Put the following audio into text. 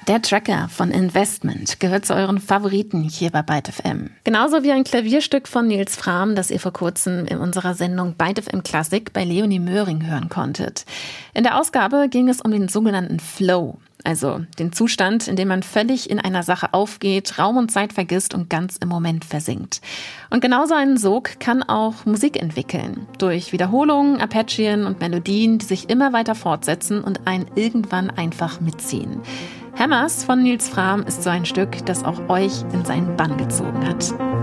Der Tracker von Investment gehört zu euren Favoriten hier bei Byte FM. Genauso wie ein Klavierstück von Nils Frahm, das ihr vor kurzem in unserer Sendung Byte FM Klassik bei Leonie Möhring hören konntet. In der Ausgabe ging es um den sogenannten Flow, also den Zustand, in dem man völlig in einer Sache aufgeht, Raum und Zeit vergisst und ganz im Moment versinkt. Und genauso einen Sog kann auch Musik entwickeln. Durch Wiederholungen, Arpeggien und Melodien, die sich immer weiter fortsetzen und einen irgendwann einfach mitziehen. Hammers von Nils Frahm ist so ein Stück, das auch euch in seinen Bann gezogen hat.